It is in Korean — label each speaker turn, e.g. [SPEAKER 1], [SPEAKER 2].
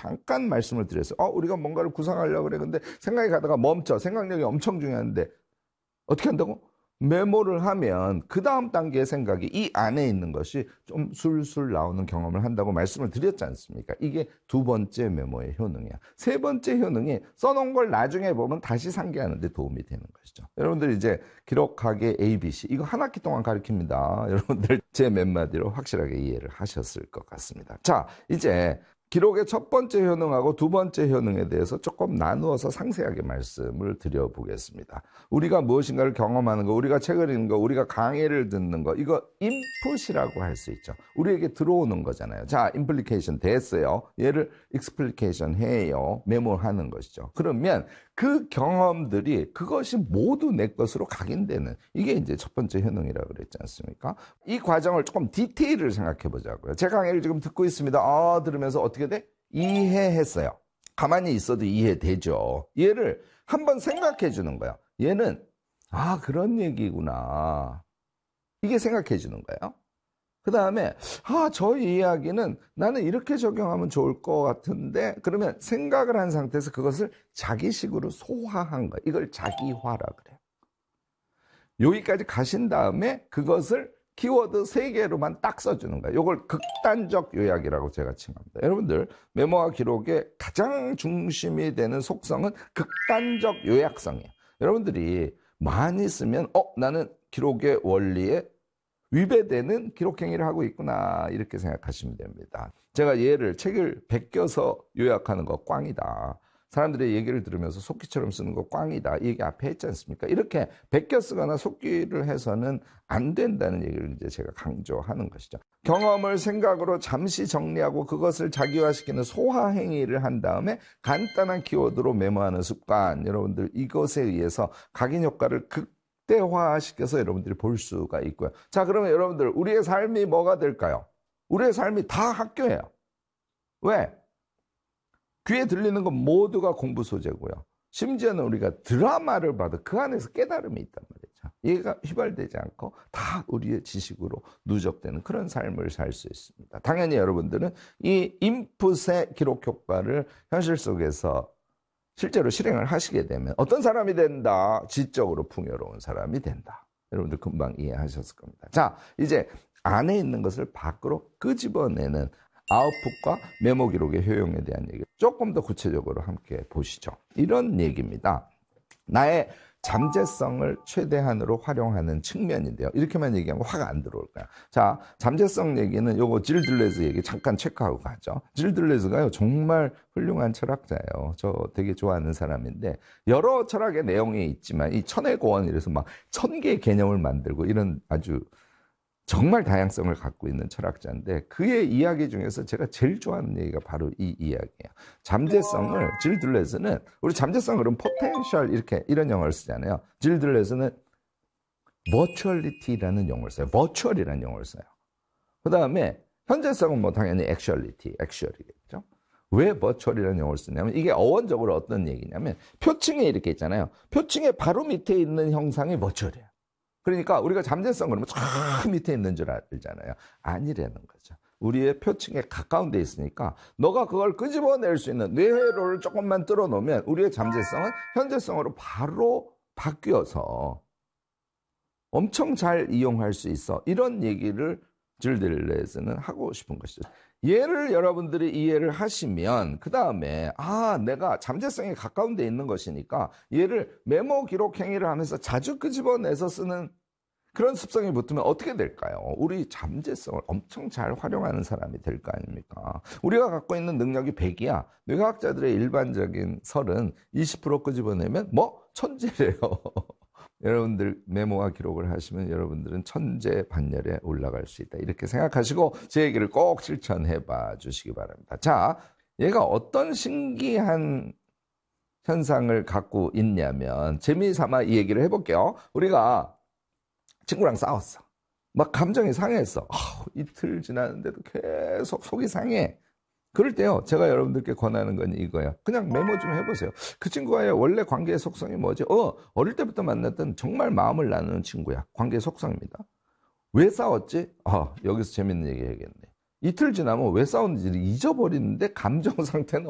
[SPEAKER 1] 잠깐 말씀을 드렸어요. 우리가 뭔가를 구상하려고 그래. 근데 생각이 가다가 멈춰. 생각력이 엄청 중요한데 어떻게 한다고? 메모를 하면 그 다음 단계의 생각이 이 안에 있는 것이 좀 술술 나오는 경험을 한다고 말씀을 드렸지 않습니까? 이게 두 번째 메모의 효능이야. 세 번째 효능이 써놓은 걸 나중에 보면 다시 상기하는 데 도움이 되는 것이죠. 여러분들 이제 기록하기 ABC 이거 한 학기 동안 가르칩니다. 여러분들 제 몇 마디로 확실하게 이해를 하셨을 것 같습니다. 자, 이제 기록의 첫 번째 효능하고 두 번째 효능에 대해서 조금 나누어서 상세하게 말씀을 드려보겠습니다. 우리가 무엇인가를 경험하는 거, 우리가 책을 읽는 거, 우리가 강의를 듣는 거, 이거 인풋이라고 할 수 있죠. 우리에게 들어오는 거잖아요. 자, 임플리케이션 됐어요. 얘를 익스플리케이션 해요. 메모하는 것이죠. 그러면 그 경험들이 그것이 모두 내 것으로 각인되는 이게 이제 첫 번째 효능이라고 그랬지 않습니까? 이 과정을 조금 디테일을 생각해 보자고요. 제 강의를 지금 듣고 있습니다. 들으면서 어떻게 돼? 이해했어요. 가만히 있어도 이해되죠. 얘를 한번 생각해 주는 거예요. 얘는 그런 얘기구나. 이게 생각해 주는 거예요. 그 다음에 저 이야기는 나는 이렇게 적용하면 좋을 것 같은데 그러면 생각을 한 상태에서 그것을 자기식으로 소화한 거예요. 이걸 자기화라 그래요. 여기까지 가신 다음에 그것을 키워드 3개로만 딱 써주는 거예요. 이걸 극단적 요약이라고 제가 칭합니다. 여러분들 메모와 기록의 가장 중심이 되는 속성은 극단적 요약성이에요. 여러분들이 많이 쓰면 나는 기록의 원리에 위배되는 기록행위를 하고 있구나 이렇게 생각하시면 됩니다. 제가 책을 베껴서 요약하는 거 꽝이다. 사람들의 얘기를 들으면서 속기처럼 쓰는 거 꽝이다. 이 얘기 앞에 했지 않습니까? 이렇게 베껴 쓰거나 속기를 해서는 안 된다는 얘기를 이제 제가 강조하는 것이죠. 경험을 생각으로 잠시 정리하고 그것을 자기화시키는 소화 행위를 한 다음에 간단한 키워드로 메모하는 습관. 여러분들 이것에 의해서 각인 효과를 극대화시켜서 여러분들이 볼 수가 있고요. 자, 그러면 여러분들 우리의 삶이 뭐가 될까요? 우리의 삶이 다 학교예요. 왜? 귀에 들리는 건 모두가 공부 소재고요. 심지어는 우리가 드라마를 봐도 그 안에서 깨달음이 있단 말이죠. 얘가 휘발되지 않고 다 우리의 지식으로 누적되는 그런 삶을 살 수 있습니다. 당연히 여러분들은 이 인풋의 기록 효과를 현실 속에서 실제로 실행을 하시게 되면 어떤 사람이 된다? 지적으로 풍요로운 사람이 된다. 여러분들 금방 이해하셨을 겁니다. 자, 이제 안에 있는 것을 밖으로 끄집어내는 아웃풋과 메모 기록의 효용에 대한 얘기 조금 더 구체적으로 함께 보시죠. 이런 얘기입니다. 나의 잠재성을 최대한으로 활용하는 측면인데요. 이렇게만 얘기하면 화가 안 들어올 거야. 자, 잠재성 얘기는 요거 질 들레즈 얘기 잠깐 체크하고 가죠. 질 들레즈가요 정말 훌륭한 철학자예요. 저 되게 좋아하는 사람인데 여러 철학의 내용이 있지만 이 천의 고원 이래서 막 1000개의 개념을 만들고 이런 아주 정말 다양성을 갖고 있는 철학자인데 그의 이야기 중에서 제가 제일 좋아하는 얘기가 바로 이 이야기예요. 잠재성을 질 들레즈는 우리 잠재성 그럼 포텐셜 이런 용어를 쓰잖아요. 질 들레즈는 virtuality라는 용어를 써요. virtual이라는 용어를 써요. 그 다음에 현재성은 뭐 당연히 actual이겠죠. 왜 virtual이라는 용어를 쓰냐면 이게 어원적으로 어떤 얘기냐면 표층에 이렇게 있잖아요. 표층에 바로 밑에 있는 형상이 virtual이에요. 그러니까 우리가 잠재성 그러면 저 밑에 있는 줄 알잖아요. 아니라는 거죠. 우리의 표층에 가까운 데 있으니까 너가 그걸 끄집어낼 수 있는 뇌회로를 조금만 뚫어놓으면 우리의 잠재성은 현재성으로 바로 바뀌어서 엄청 잘 이용할 수 있어. 이런 얘기를 질들레스는 하고 싶은 것이죠. 얘를 여러분들이 이해를 하시면 그 다음에 내가 잠재성에 가까운 데 있는 것이니까 얘를 메모 기록 행위를 하면서 자주 끄집어내서 쓰는 그런 습성이 붙으면 어떻게 될까요? 우리 잠재성을 엄청 잘 활용하는 사람이 될 거 아닙니까? 우리가 갖고 있는 능력이 100이야. 뇌과학자들의 일반적인 설은 20% 끄집어내면 천재래요. 여러분들 메모와 기록을 하시면 여러분들은 천재 반열에 올라갈 수 있다. 이렇게 생각하시고 제 얘기를 꼭 실천해 봐 주시기 바랍니다. 자, 얘가 어떤 신기한 현상을 갖고 있냐면 재미삼아 이 얘기를 해볼게요. 우리가 친구랑 싸웠어. 막 감정이 상했어. 이틀 지났는데도 계속 속이 상해. 그럴 때요, 제가 여러분들께 권하는 건 이거예요. 그냥 메모 좀 해보세요. 그 친구와의 원래 관계의 속성이 뭐지? 어릴 때부터 만났던 정말 마음을 나누는 친구야. 관계의 속성입니다. 왜 싸웠지? 여기서 재밌는 얘기 해야겠네. 이틀 지나면 왜 싸웠는지를 잊어버리는데 감정 상태는